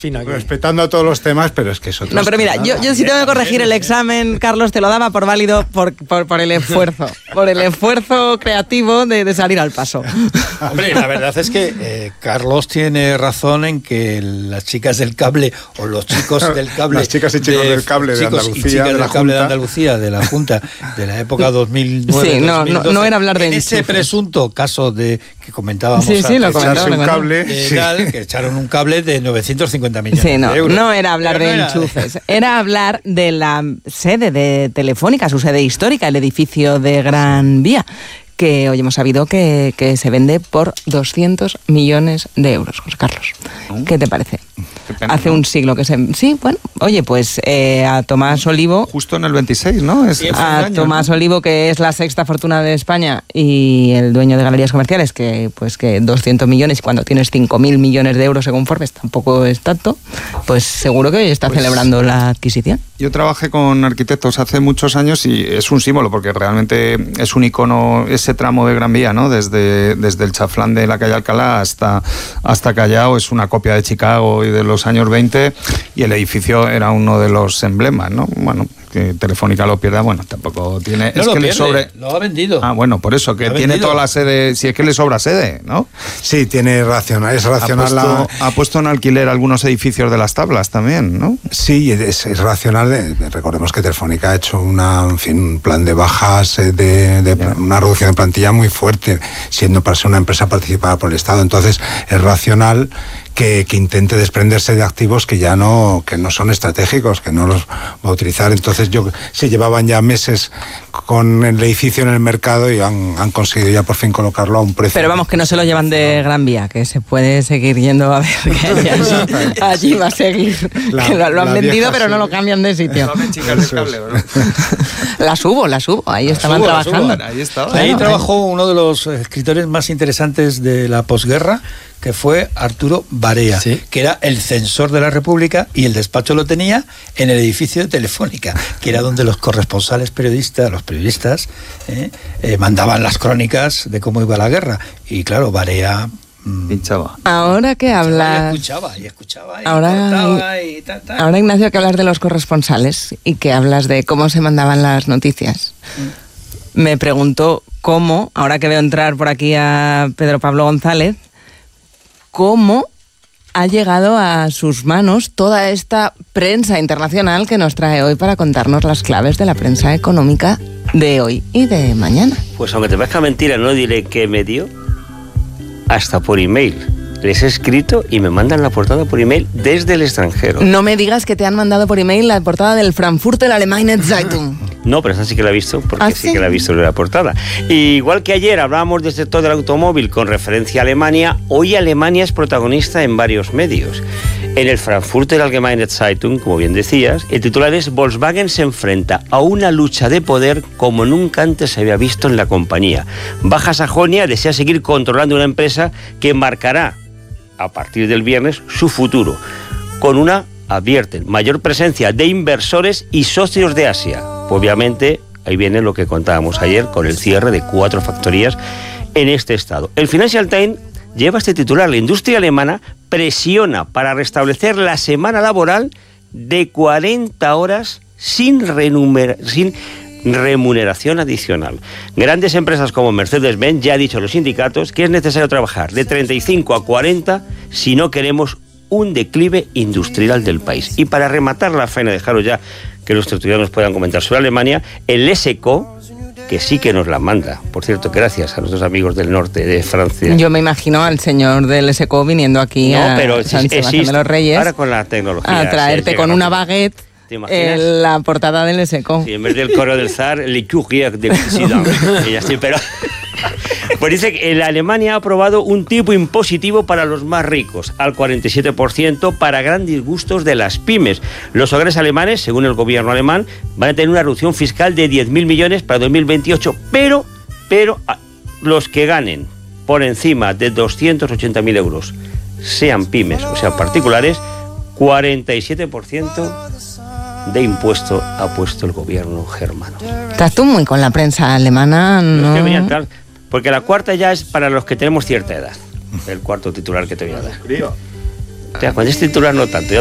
Respetando a todos los temas, pero es que es otro. No, pero mira, yo sí tengo que corregir el examen, Carlos, te lo daba por válido por el esfuerzo. Por el esfuerzo creativo de salir al paso. Hombre, la verdad es que Carlos tiene razón en que las chicas del cable o los chicos del cable... Las chicas y chicos del cable de Andalucía, y chicas del cable de Andalucía, de la Junta, de la época 2009, sí, 2012, no era hablar de ese presunto caso de que comentábamos lo comentaba, un cable, que echaron un cable de 950 millones de euros. No era hablar de enchufes, era hablar de la sede de Telefónica, su sede histórica, el edificio de Gran Vía, que hoy hemos sabido que se vende por 200 millones de euros, José Carlos. ¿Qué te parece? Hace un siglo que se... Sí, bueno, oye, pues a Tomás Olivo... Justo en el 26, ¿no? A Tomás Olivo, que es la sexta fortuna de España y el dueño de Galerías Comerciales, que 200 millones y cuando tienes 5.000 millones de euros según Forbes tampoco es tanto, pues seguro que hoy está celebrando la adquisición. Yo trabajé con arquitectos hace muchos años y es un símbolo porque realmente es un icono ese tramo de Gran Vía, ¿no? Desde el chaflán de la calle Alcalá hasta Callao, es una copia de Chicago y de los años 20 y el edificio era uno de los emblemas, ¿no? Bueno, que Telefónica lo pierda, bueno, tampoco tiene... No, es que lo ha vendido. Ah, bueno, por eso, que tiene toda la sede, si es que le sobra sede, ¿no? Sí, tiene racional, es racional. Ha puesto en alquiler algunos edificios de las Tablas también, ¿no? Sí, es racional. Recordemos que Telefónica ha hecho un plan de bajas, una reducción de plantilla muy fuerte, siendo para ser una empresa participada por el Estado. Entonces, es racional que intente desprenderse de activos que no son estratégicos, que no los va a utilizar. Entonces se llevaban ya meses con el edificio en el mercado y han conseguido ya por fin colocarlo a un precio. Pero vamos, que no se lo llevan de Gran Vía, que se puede seguir yendo a ver que allí va a seguir. Que lo han vendido, pero no lo cambian de sitio. La subo, ahí estaban trabajando. Ahí trabajó uno de los escritores más interesantes de la posguerra, que fue Arturo Barea, que era el censor de la República y el despacho lo tenía en el edificio de Telefónica, que era donde los corresponsales periodistas, los periodistas, mandaban las crónicas de cómo iba la guerra. Y claro, Barea... pinchaba. Ahora que hablas... Y escuchaba. Ahora, Ignacio, que hablas de los corresponsales y que hablas de cómo se mandaban las noticias. Me pregunto cómo, ahora que veo entrar por aquí a Pedro Pablo González, cómo ha llegado a sus manos toda esta prensa internacional que nos trae hoy para contarnos las claves de la prensa económica de hoy y de mañana. Pues aunque te parezca mentira, no diré qué medio, hasta por email. Les he escrito y me mandan la portada por email desde el extranjero. No me digas que te han mandado por email la portada del Frankfurter Allgemeine Zeitung. No, pero esa sí que la he visto, porque sí que la he visto en la portada. Y igual que ayer hablábamos del sector del automóvil con referencia a Alemania, hoy Alemania es protagonista en varios medios. En el Frankfurter Allgemeine Zeitung, como bien decías, el titular es: Volkswagen se enfrenta a una lucha de poder como nunca antes se había visto en la compañía. Baja Sajonia desea seguir controlando una empresa que marcará a partir del viernes su futuro, con una, advierten, mayor presencia de inversores y socios de Asia. Obviamente, ahí viene lo que contábamos ayer con el cierre de 4 factorías en este estado. El Financial Times lleva este titular: la industria alemana presiona para restablecer la semana laboral de 40 horas sin remuneración adicional. Grandes empresas como Mercedes-Benz ya ha dicho a los sindicatos que es necesario trabajar de 35 a 40 si no queremos un declive industrial del país. Y para rematar la faena, dejaros ya que los tertulianos puedan comentar sobre Alemania, el SECO, que sí que nos la manda, por cierto, gracias a nuestros amigos del norte de Francia. Yo me imagino al señor del SECO viniendo aquí a San Sebastián de los Reyes, ahora con la tecnología, a traerte con una baguette la portada del SECO. Sí, en vez del correo del zar, le courrier del président. Y así, pero... Pues dice que la Alemania ha aprobado un tipo impositivo para los más ricos, al 47%, para gran disgusto de las pymes. Los hogares alemanes, según el gobierno alemán, van a tener una reducción fiscal de 10.000 millones para 2028, pero los que ganen por encima de 280.000 euros, sean pymes o sean particulares, 47% de impuesto ha puesto el gobierno germano. ¿Estás tú muy con la prensa alemana? No. Es que venía tal, porque la cuarta ya es para los que tenemos cierta edad. El cuarto titular que te voy a dar. O sea, cuando es titular no tanto.